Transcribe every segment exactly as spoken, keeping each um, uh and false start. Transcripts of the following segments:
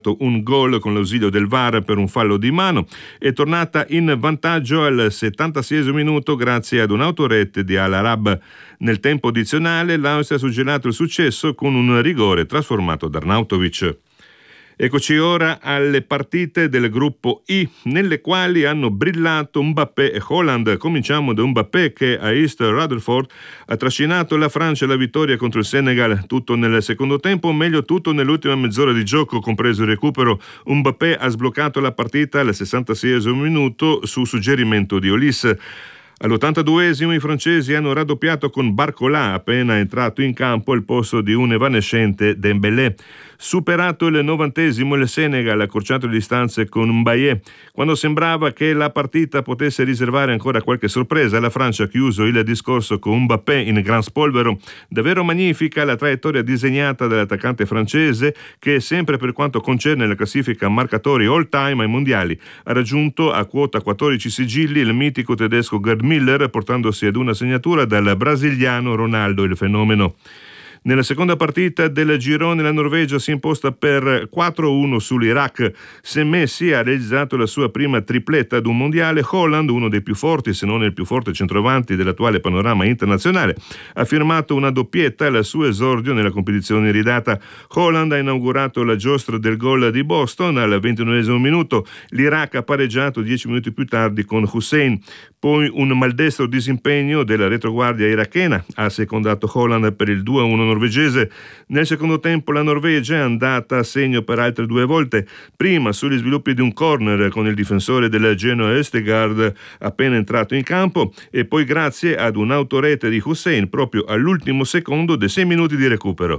un gol con l'ausilio del V A R per un fallo di mano. È tornata in vantaggio al settantaseiesimo minuto grazie ad un'autorete di Al Arab. Nel tempo addizionale l'Austria ha suggelato il successo con un rigore trasformato da Arnautovic. Eccoci ora alle partite del gruppo I, nelle quali hanno brillato Mbappé e Haaland. Cominciamo da Mbappé che a East Rutherford ha trascinato la Francia alla vittoria contro il Senegal, tutto nel secondo tempo, meglio tutto nell'ultima mezz'ora di gioco, compreso il recupero. Mbappé ha sbloccato la partita al sessantaseiesimo minuto su suggerimento di Olise. All'ottantaduesimo i francesi hanno raddoppiato con Barcola, appena entrato in campo al posto di un evanescente Dembélé. Superato il novantesimo il Senegal ha accorciato le distanze con Mbaye. Quando sembrava che la partita potesse riservare ancora qualche sorpresa, la Francia ha chiuso il discorso con Mbappé in gran spolvero. Davvero magnifica la traiettoria disegnata dall'attaccante francese che, sempre per quanto concerne la classifica marcatori all time ai mondiali, ha raggiunto a quota quattordici sigilli il mitico tedesco Gerd Müller, portandosi ad una segnatura dal brasiliano Ronaldo il fenomeno. Nella seconda partita del girone la Norvegia si è imposta per quattro a uno sull'Iraq. Se Messi ha realizzato la sua prima tripletta ad un mondiale, Haaland, uno dei più forti se non il più forte centroavanti dell'attuale panorama internazionale, ha firmato una doppietta al suo esordio nella competizione iridata. Haaland ha inaugurato la giostra del gol di Boston al ventinovesimo minuto. L'Iraq ha pareggiato dieci minuti più tardi con Hussein. Poi un maldestro disimpegno della retroguardia irachena ha secondato Haaland per il due a uno norvegese. Nel secondo tempo la Norvegia è andata a segno per altre due volte, prima sugli sviluppi di un corner con il difensore della Genoa Østegård appena entrato in campo e poi grazie ad un'autorete di Hussein proprio all'ultimo secondo dei sei minuti di recupero.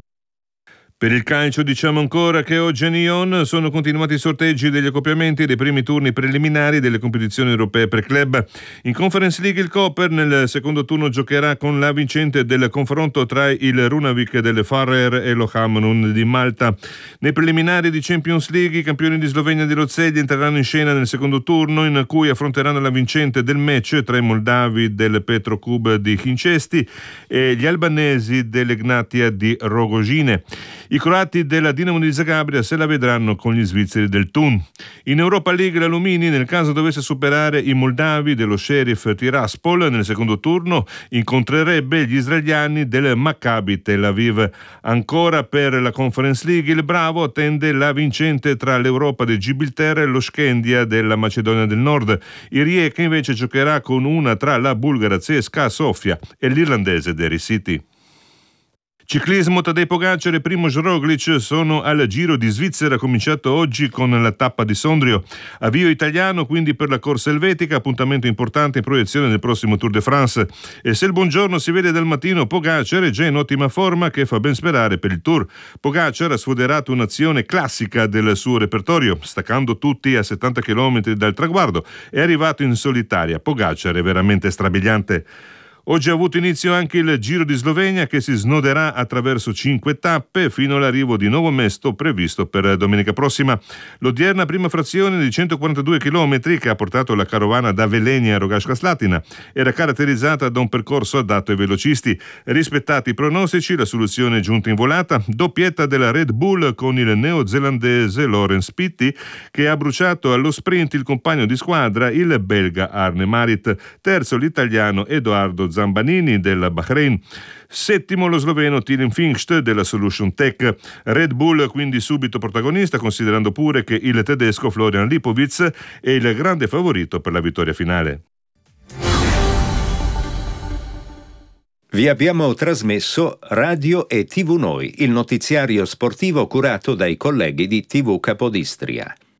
Per il calcio diciamo ancora che oggi a Nyon sono continuati i sorteggi degli accoppiamenti dei primi turni preliminari delle competizioni europee per club. In Conference League il Koper nel secondo turno giocherà con la vincente del confronto tra il Runavik delle Faroe e lo Hamnun di Malta. Nei preliminari di Champions League i campioni di Slovenia di Rozzegli entreranno in scena nel secondo turno, in cui affronteranno la vincente del match tra i moldavi del Petrokub di Hincesti e gli albanesi dell'Egnatia di Rogojine. I croati della Dinamo di Zagabria se la vedranno con gli svizzeri del Thun. In Europa League l'Alumini, nel caso dovesse superare i moldavi dello Sheriff Tiraspol nel secondo turno, incontrerebbe gli israeliani del Maccabi Tel Aviv. Ancora per la Conference League il Bravo attende la vincente tra l'Europa del Gibilterra e lo Skendia della Macedonia del Nord. Il Rijeka invece giocherà con una tra la bulgara C S K A Sofia e l'irlandese Derry City. Ciclismo, Tadej Pogacar e Primož Roglič sono al Giro di Svizzera, cominciato oggi con la tappa di Sondrio. Avvio italiano quindi per la corsa elvetica, appuntamento importante in proiezione del prossimo Tour de France. E se il buongiorno si vede dal mattino, Pogacar è già in ottima forma che fa ben sperare per il Tour. Pogacar ha sfoderato un'azione classica del suo repertorio, staccando tutti a settanta chilometri dal traguardo. È arrivato in solitaria. Pogacar è veramente strabiliante. Oggi ha avuto inizio anche il Giro di Slovenia che si snoderà attraverso cinque tappe fino all'arrivo di Novo Mesto previsto per domenica prossima. L'odierna prima frazione di centoquarantadue chilometri che ha portato la carovana da Velenia a Rogaška Slatina era caratterizzata da un percorso adatto ai velocisti. Rispettati i pronostici, la soluzione è giunta in volata, doppietta della Red Bull con il neozelandese Laurens Pitty che ha bruciato allo sprint il compagno di squadra, il belga Arne Marit, terzo l'italiano Edoardo Zambanini della Bahrain, settimo lo sloveno Tilem Pfingst della Solution Tech. Red Bull quindi subito protagonista, considerando pure che il tedesco Florian Lipowitz è il grande favorito per la vittoria finale. Vi abbiamo trasmesso Radio e tivù Noi, il notiziario sportivo curato dai colleghi di tivù Capodistria.